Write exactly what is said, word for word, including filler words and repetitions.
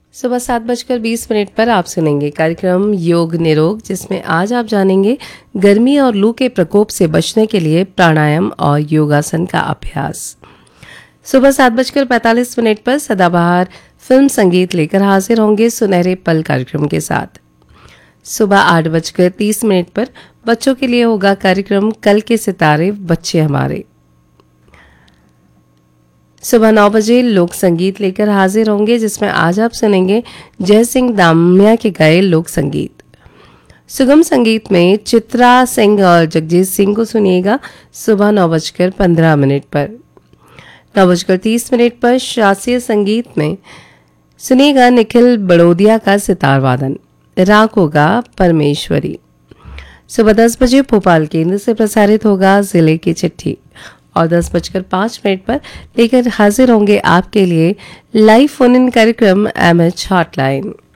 सुबह सात बजकर बीस मिनट पर आप सुनेंगे कार्यक्रम योग निरोग, जिसमें आज आप जानेंगे गर्मी और लू के प्रकोप से बचने के लिए प्राणायाम और योगासन का अभ्यास। सुबह सात बजकर पैंतालीस मिनट पर सदाबहार फिल्म संगीत लेकर हाजिर होंगे सुनहरे पल कार्यक्रम के साथ। सुबह आठ बजकर तीस मिनट पर बच्चों के लिए होगा कार्यक्रम कल के सितारे बच्चे हमारे। सुबह नौ बजे लोक संगीत लेकर हाजिर होंगे, जिसमें आज आप सुनेंगे जय सिंह दामिया के गाए लोक संगीत। सुगम संगीत में चित्रा सिंह और जगजीत सिंह को सुनिएगा सुबह नौ बजकर पंद्रह मिनट पर। नौ बजकर तीस मिनट पर शास्त्रीय संगीत में सुनिएगा निखिल बड़ोदिया का सितार वादन। राग होगा परमेश्वरी। सुबह दस बजे भोपाल केंद्र से प्रसारित होगा जिले की चिट्ठी और दस बजकर पाँच मिनट पर लेकर हाजिर होंगे आपके लिए लाइव फोन इन कार्यक्रम एम एच हॉटलाइन।